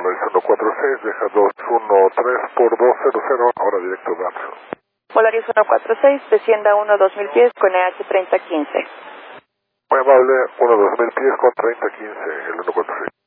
Polaris 146, deja 213 por 200, ahora directo Datsun. Polaris 146, descienda 1-2000 pies con EH3015. Muy amable, 1-2000 pies con 3015, el 146.